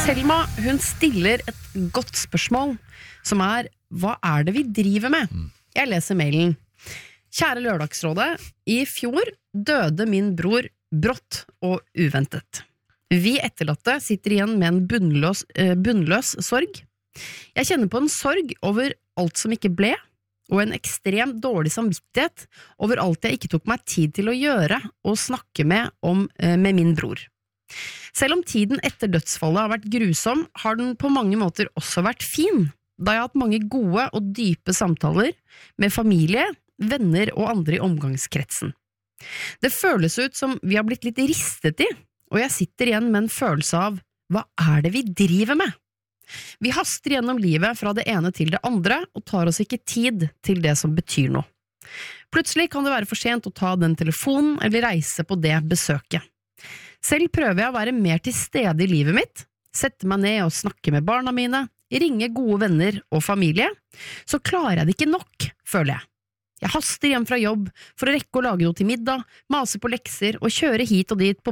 Selma, hun stiller et godt spørsmål, som hva det vi driver med? Jeg leser mailen. Kjære Lørdagsrådet, i fjor døde min bror brått og uventet. Vi etterlatte sitter igjen med en bunnløs sorg. Jeg kjenner på en sorg over alt som ikke ble, og en ekstremt dårlig samvittighet over alt jeg ikke tok meg tid til å gjøre og snakke med min bror. Selv om tiden etter dødsfallet har vært grusom, har den på mange måter også vært fin, da jeg har hatt mange gode og dype samtaler med familie, venner og andre i omgangskretsen. Det føles ut som vi har blitt litt ristet i, og jeg sitter igjen med en følelse av hva det vi driver med? Vi haster gjennom livet fra det ene til det andre og tar oss ikke tid til det som betyr noe. Plutselig kan det være for sent å ta den telefonen eller reise på det besøket. Selv prøver jeg å være mer til stede i livet mitt, sette meg ned og snakke med barna mine, ringe gode venner og familie, så klarer jeg det ikke nok, føler jeg. Jeg haster hjem fra jobb for å rekke å lage noe til middag, mase på lekser og kjøre hit og dit på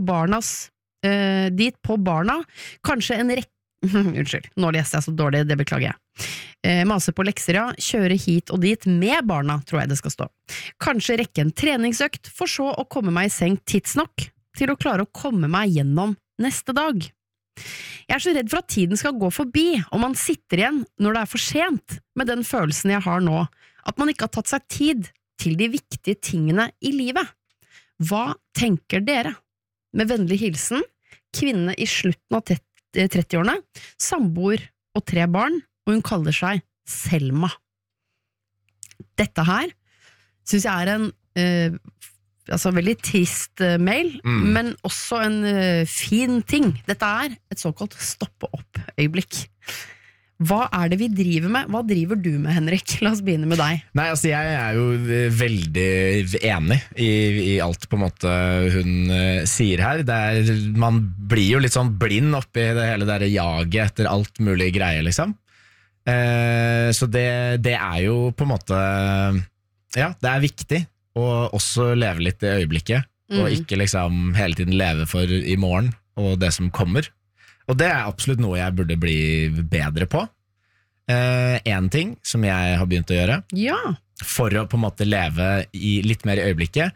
barna, kanskje en rekke Unnskyld, nå leser jeg så dårlig, det beklager jeg. Mase på lekser, ja, kjøre hit og dit med barna, tror jeg det skal stå. Kanskje rekke en treningsøkt, for så å komme meg i seng tidsnok til å klare å komme meg gjennom neste dag. Jeg så redd for at tiden skal gå forbi, og man sitter igjen når det for sent med den følelsen jeg har nå, at man ikke har tatt seg tid til de viktige tingene i livet. Hva tenker dere? Med vennlig hilsen, kvinne i slutten av 30-årene, samboer og 3 barn, og hun kaller seg Selma. Dette her synes jeg en veldig trist mail, men også en fin ting. Dette et såkalt stoppe-opp-øyeblikk. Hva det vi driver med? Hva driver du med, Henrik? La oss begynne med deg. Nei, altså jeg jo veldig enig i alt på en måte hun sier her. Man blir jo litt sånn blind oppi det hele der jaget etter alt mulig greie, liksom. Så det jo på en måte, ja, det viktig å også leve litt i øyeblikket, og ikke liksom hele tiden leve for i morgen og det som kommer. Og det absolutt noe jeg burde bli bedre på. En ting som jeg har begynt å gjøre, for å på en måte leve litt mer i øyeblikket,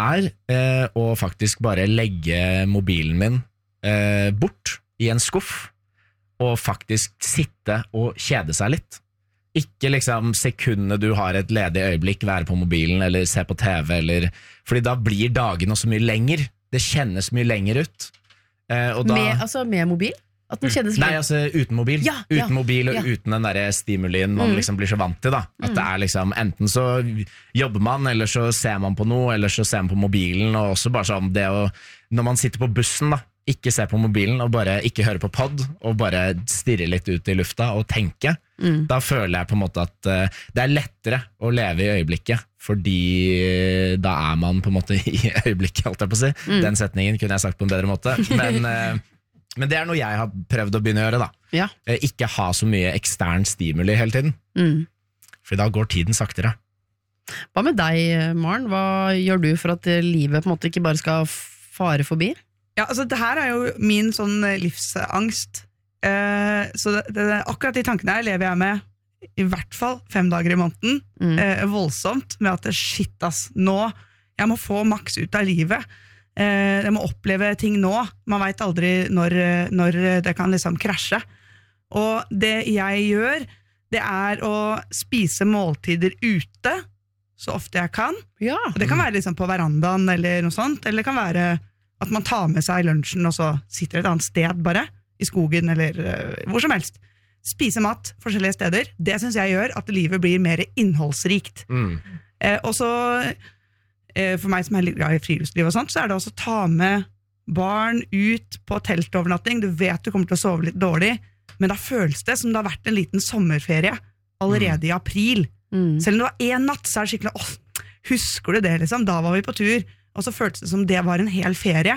å faktisk bare legge mobilen min bort i en skuff, og faktisk sitte og kjede seg litt. Ikke liksom sekundene du har et ledig øyeblikk, være på mobilen eller se på TV, fordi da blir dagen også mye lenger. Det kjennes mye lenger ut. Og da, med mobil? At den kjennes nei, altså uten mobil. Uten mobil og uten den der stimulien man liksom blir så vant til, da. At det liksom, enten så jobber man, eller så ser man på noe, eller så ser man på mobilen, og også bare sånn det når man sitter på bussen, da, ikke se på mobilen, og bare ikke høre på podd, og bare stirre litt ut i lufta og tenke. Da føler jeg på en måte at det lettere å leve i øyeblikket, fordi da man på en måte i øyeblikket, holdt jeg på å si. Den setningen kunne jeg sagt på en bedre måte, men det noe jeg har prøvd å begynne å gjøre, da. Ikke ha så mye ekstern stimuli hele tiden, for da går tiden saktere. Hva med deg, Maren? Hva gjør du for at livet på en måte ikke bare skal fare forbi? Ja, altså det her jo min sånn livsangst, så akkurat de tankene her lever jeg med i hvert fall 5 dager i måneden, voldsomt, med at shit ass, nå, jeg må få maks ut av livet, jeg må oppleve ting nå, man vet aldri når det kan liksom krasje, og det jeg gjør, det å spise måltider ute, så ofte jeg kan, og det kan være liksom på verandaen eller noe sånt, eller det kan være at man tar med seg lunsjen og så sitter et annet sted bare, i skogen eller hvor som helst. Spise mat forskjellige steder, det synes jeg gjør at livet blir mer innholdsrikt. Og så, for meg som litt glad i friluftsliv og sånt, så det også å ta med barn ut på teltovernatting. Du vet du kommer til å sove litt dårlig, men da føles det som det har vært en liten sommerferie allerede i april. Selv om det var en natt, så det skikkelig, husker du det liksom? Da var vi på tur, og så føltes det som det var en hel ferie.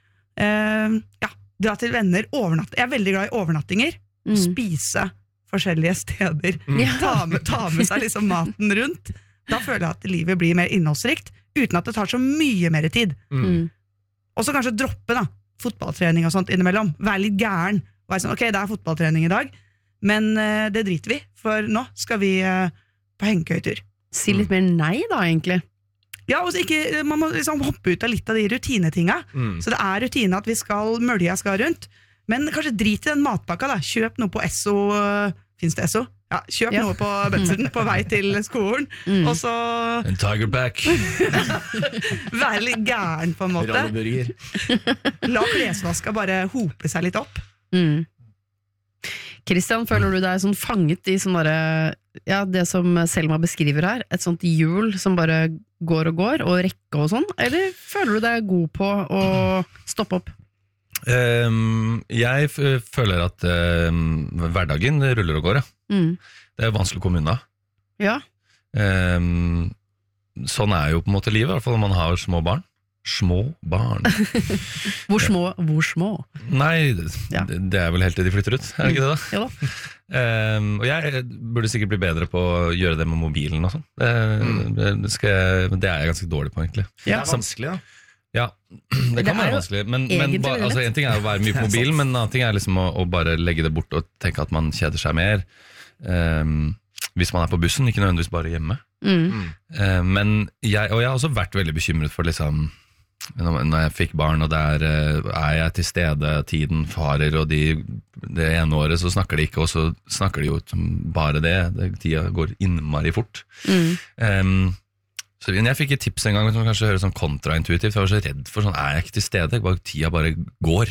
Dra til venner, overnatte. Jeg veldig glad i overnattinger, spise forskjellige steder, ta med seg liksom maten rundt. Da føler jeg at livet blir mer innholdsrikt, uten at det tar så mye mer tid. Og så kanskje droppe da, fotballtrening og sånt innimellom, være litt gæren, og er sånn, ok, det fotballtrening i dag, men det driter vi, for nå skal vi på hengekøytur. Si litt mer nei da, egentlig. Ja, og så ikke, man må liksom hoppe ut av litt av de rutinetinga. Så det rutine at vi skal, mølja skal rundt, men kanskje drit i den matpakka da, kjøp noe på Esso, finnes det Esso? Ja, kjøp noe på Bensen på vei til skolen, og så en Tiger Pack. være litt gæren på en måte. Rolleburger. La klesvaska bare hope seg litt opp. Kristian, føler du deg sånn fanget i sånn der, ja, det som Selma beskriver her, et sånt hjul som bare går, og rekke og sånn, eller føler du deg god på å stoppe opp? Jeg føler at hverdagen ruller og går, ja. Det vanskelig å komme unna. Ja. Sånn jo på en måte livet, i hvert fall når man har små barn. Små barn. Hvor små? Nei, det vel helt til de flytter ut, det ikke det da? Ja da. Og jeg burde sikkert bli bedre på å gjøre det med mobilen og sånn. Det jeg ganske dårlig på, egentlig. Ja, det vanskelig da. Ja, det kan være vanskelig, men altså, en ting å være mye på mobilen, men en annen ting liksom å bare legge det bort og tenke at man kjeder seg mer hvis man på bussen, ikke nødvendigvis bare hjemme. Men jeg har også vært veldig bekymret for liksom, når jeg fikk barn, og der jeg til stede, tiden farer, og det ene året så snakker de ikke, og så snakker de jo bare det, tida går innmari fort. Så jeg fikk et tips en gang som kanskje høres sånn kontraintuitivt, jeg var så redd for sånn, jeg ikke til stede, tida bare går.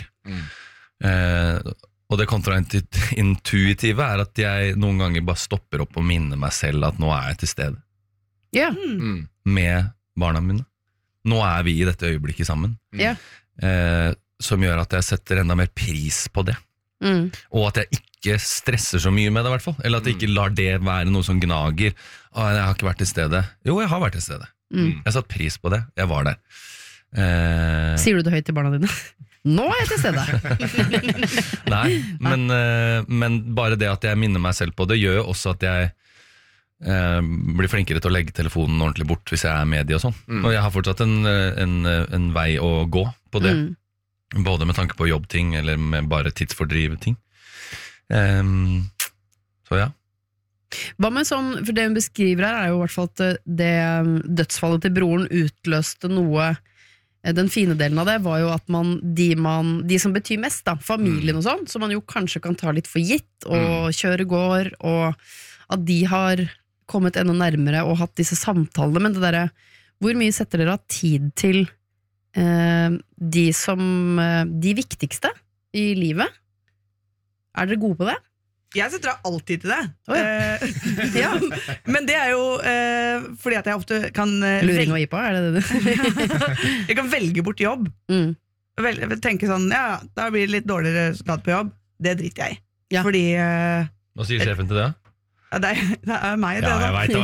Og det kontraintuitive at jeg noen ganger bare stopper opp og minner meg selv at nå jeg til stede. Ja. Med barna mine. Nå vi i dette øyeblikket sammen. Ja. Som gjør at jeg setter enda mer pris på det. Og at jeg ikke stresser så mye med det i hvert fall. Eller at jeg ikke lar det være noe som gnager. Jeg har ikke vært til stede. Jo, jeg har vært til stede. Jeg satt pris på det. Jeg var der. Sier du det høyt til barna dine? Nå jeg til stede. Nei, men bare det at jeg minner meg selv på det gjør også at jeg blir flinkere til å legge telefonen ordentlig bort hvis jeg med i og sånn. Og jeg har fortsatt en vei å gå på det. Både med tanke på jobbting eller med bare tidsfordrive ting. Så ja. Hva med sånn, for det hun beskriver her jo i hvert fall at det dødsfallet til broren utløste noe. Den fine delen av det var jo at de som betyr mest da, familien og sånn, som man jo kanskje kan ta litt for gitt og kjøre går, og at de har kommet enda nærmere og hatt disse samtalene, men det der, hvor mye setter dere av tid til de viktigste i livet? Dere gode på det? Jeg setter av alltid til det. Ja. Men det jo fordi at jeg ofte kan Luring og IPA, det det? Jeg kan velge bort jobb. Tenke sånn, ja, da blir det litt dårligere resultat på jobb. Det driter jeg i. Ja. Fordi hva sier sjefen til det? Ja, det meg det da. Ja, jeg vet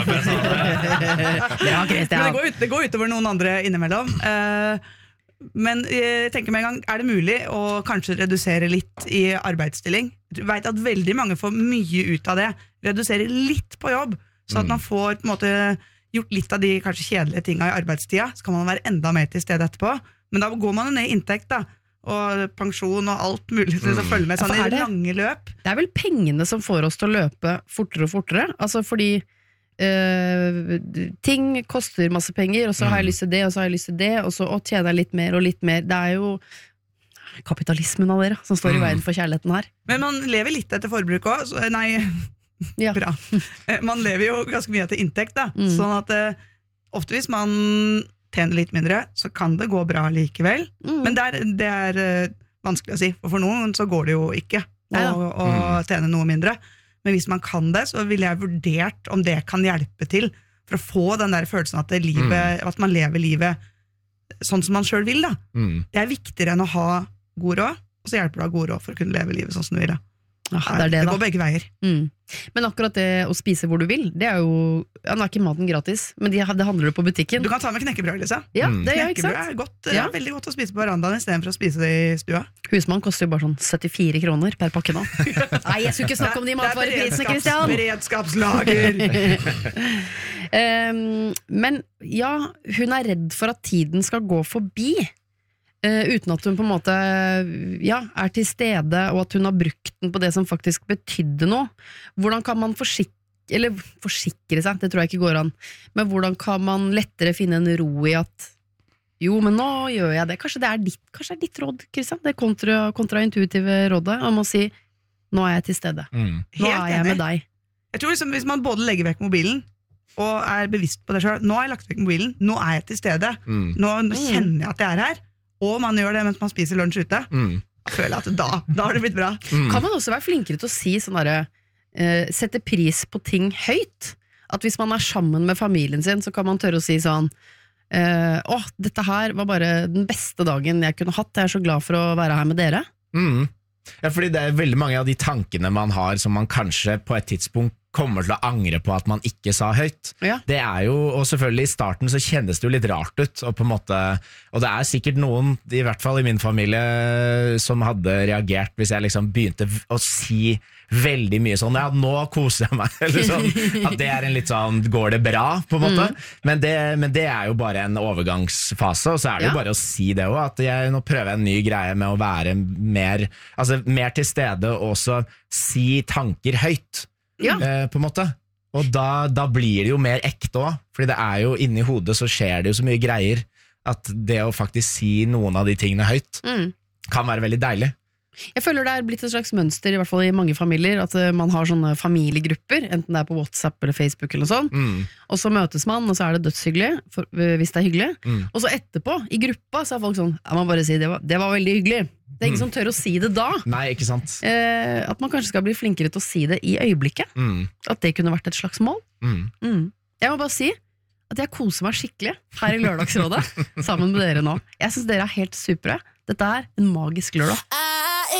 det. Men det går utover noen andre innimellom. Men jeg tenker med en gang, det mulig å kanskje redusere litt i arbeidsstilling? Du vet at veldig mange får mye ut av det. Redusere litt på jobb, så at man får på en måte gjort litt av de kanskje kjedelige tingene i arbeidstida, så kan man være enda mer til stede etterpå. Men da går man jo ned i inntekt da, og pensjon og alt mulig til å følge med sånn i lange løp. Det vel pengene som får oss til å løpe fortere og fortere, altså fordi ting koster masse penger, og så har jeg lyst til det, og så har jeg lyst til det, og så tjener jeg litt mer og litt mer. Det jo kapitalismen av dere som står i veien for kjærligheten her. Men man lever litt etter forbruk også, ja. Bra. Man lever jo ganske mye etter inntekt da, sånn at ofte hvis man tjener litt mindre, så kan det gå bra likevel. Men det vanskelig å si, for noen så går det jo ikke å tjene noe mindre. Men hvis man kan det, så ville jeg vurdert om det kan hjelpe til for å få den der følelsen at, at man lever livet sånn som man selv vil da. Det viktigere enn å ha god råd, og så hjelper det å ha god råd for å kunne leve livet sånn som du vil da. Det går begge veier. Men akkurat det å spise hvor du vil, det jo, nå ikke maten gratis, men det handler jo på butikken. Du kan ta med knekkebrød, liksom. Ja, det ikke sant? Knekkebrød godt, det veldig godt å spise på verandaen i stedet for å spise det i stua. Husmann koster jo bare sånn 74 kroner per pakke nå. Nei, jeg skulle ikke snakke om de matvareprisene, Kristian! Beredskapslager! Men ja, hun redd for at tiden skal gå forbi. uten at hun på en måte er til stede, og at hun har brukt den på det som faktisk betydde noe. Hvordan kan man forsikre seg, det tror jeg ikke går an, men hvordan kan man lettere finne en ro i at jo, men nå gjør jeg det. Kanskje det er ditt råd, Kristian, det kontraintuitive rådet om å si, nå er jeg til stede. Nå er jeg med deg. Jeg tror hvis man både legger vekk mobilen og er bevisst på det selv, nå har jeg lagt vekk mobilen, nå er jeg til stede, nå kjenner jeg at jeg er her, og man gjør det mens man spiser lunsj ute, jeg føler at da har det blitt bra. Kan man også være flinkere til å si sånn der, sette pris på ting høyt? At hvis man er sammen med familien sin, så kan man tørre å si sånn, dette her var bare den beste dagen jeg kunne hatt, jeg er så glad for å være her med dere. Ja, fordi det er veldig mange av de tankene man har som man kanskje på et tidspunkt kommer til å angre på at man ikke sa høyt. Ja. Det er jo, og selvfølgelig i starten så kjennes det jo litt rart ut, og på en måte, og det er sikkert noen, i hvert fall i min familie, som hadde reagert hvis jeg liksom begynte å si veldig mye sånn, ja, nå koser jeg meg, eller sånn, at det er en litt sånn, går det bra, på en måte? Men det er jo bare en overgangsfase, og så er det jo bare å si det også, at nå prøver jeg en ny greie med å være mer til stede, og også si tanker høyt, på en måte. Og da blir det jo mer ekte også, fordi det er jo inni hodet så skjer det jo så mye greier, at det å faktisk si noen av de tingene høyt, kan være veldig deilig. Jeg føler det er blitt et slags mønster, i hvert fall i mange familier, at man har sånne familiegrupper, enten det er på WhatsApp eller Facebook eller sånn, og så møtes man, og så er det dødshyggelig, hvis det er hyggelig, og så etterpå, i gruppa, så er folk sånn, jeg må bare si, det var veldig hyggelig. Det er ingen som tør å si det da. Nei, ikke sant. At man kanskje skal bli flinkere til å si det i øyeblikket. At det kunne vært et slags mål. Jeg må bare si at jeg koser meg skikkelig her i Lørdagsrådet, sammen med dere nå. Jeg synes dere er helt supre. Dette er en magisk lørdag.